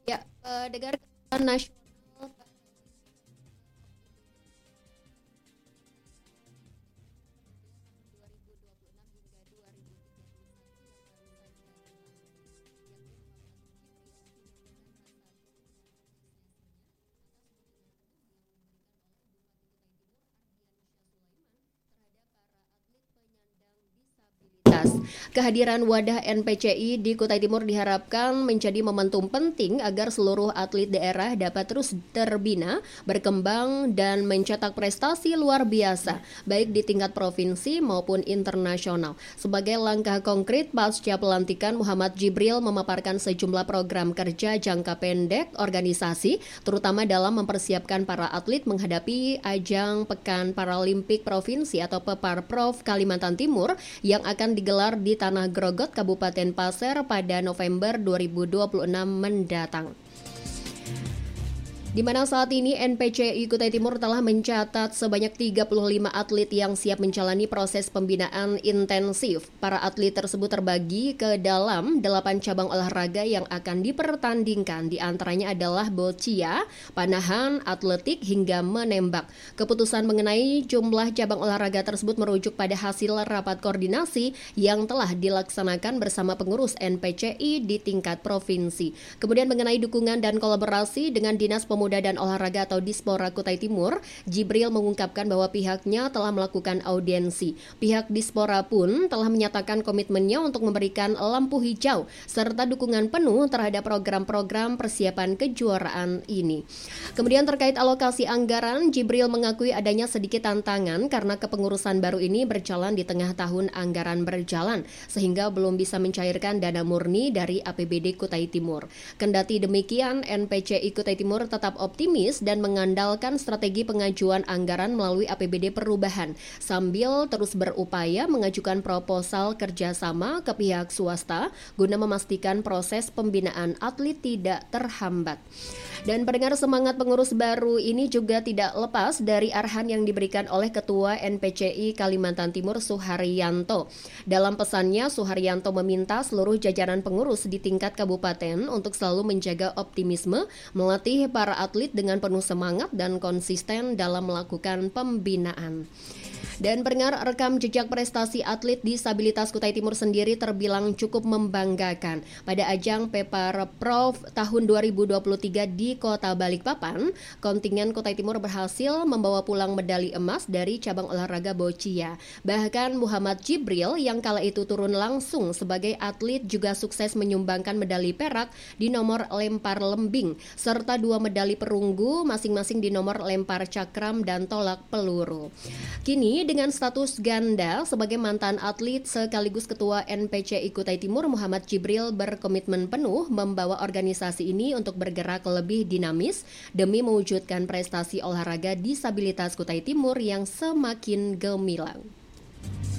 Ya, Negara Kesatuan Nasional Kehadiran wadah NPCI di Kutai Timur diharapkan menjadi momentum penting agar seluruh atlet daerah dapat terus terbina, berkembang, dan mencetak prestasi luar biasa, baik di tingkat provinsi maupun internasional. Sebagai langkah konkret pasca pelantikan, Muhammad Jibril memaparkan sejumlah program kerja jangka pendek organisasi, terutama dalam mempersiapkan para atlet menghadapi ajang Pekan Paralimpik Provinsi atau Peparprov Kalimantan Timur yang akan digelar di Tanah Grogot, Kabupaten Pasir pada November 2026 mendatang. Di mana saat ini NPCI Kutai Timur telah mencatat sebanyak 35 atlet yang siap menjalani proses pembinaan intensif. Para atlet tersebut terbagi ke dalam 8 cabang olahraga yang akan dipertandingkan. Di antaranya adalah boccia, panahan, atletik, hingga menembak. Keputusan mengenai jumlah cabang olahraga tersebut merujuk pada hasil rapat koordinasi yang telah dilaksanakan bersama pengurus NPCI di tingkat provinsi. Kemudian mengenai dukungan dan kolaborasi dengan Dinas Pemuda dan Olahraga atau Dispora Kutai Timur, Jibril mengungkapkan bahwa pihaknya telah melakukan audiensi. Pihak Dispora pun telah menyatakan komitmennya untuk memberikan lampu hijau serta dukungan penuh terhadap program-program persiapan kejuaraan ini. Kemudian terkait alokasi anggaran, Jibril mengakui adanya sedikit tantangan karena kepengurusan baru ini berjalan di tengah tahun anggaran berjalan, sehingga belum bisa mencairkan dana murni dari APBD Kutai Timur. Kendati demikian, NPCI Kutai Timur tetap optimis dan mengandalkan strategi pengajuan anggaran melalui APBD perubahan sambil terus berupaya mengajukan proposal kerjasama ke pihak swasta guna memastikan proses pembinaan atlet tidak terhambat. Dan pendengar, semangat pengurus baru ini juga tidak lepas dari arahan yang diberikan oleh Ketua NPCI Kalimantan Timur Suharyanto. Dalam pesannya, Suharyanto meminta seluruh jajaran pengurus di tingkat kabupaten untuk selalu menjaga optimisme, melatih para atlet dengan penuh semangat dan konsisten dalam melakukan pembinaan. Dan pendengar, rekam jejak prestasi atlet disabilitas Kutai Timur sendiri terbilang cukup membanggakan. Pada ajang Peparprov tahun 2023 di Kota Balikpapan, kontingen Kutai Timur berhasil membawa pulang medali emas dari cabang olahraga boccia. Bahkan Muhammad Jibril yang kala itu turun langsung sebagai atlet juga sukses menyumbangkan medali perak di nomor lempar lembing, serta 2 medali perunggu masing-masing di nomor lempar cakram dan tolak peluru. Kini dengan status ganda sebagai mantan atlet sekaligus Ketua NPCI Kutai Timur, Muhammad Jibril berkomitmen penuh membawa organisasi ini untuk bergerak lebih dinamis demi mewujudkan prestasi olahraga disabilitas Kutai Timur yang semakin gemilang.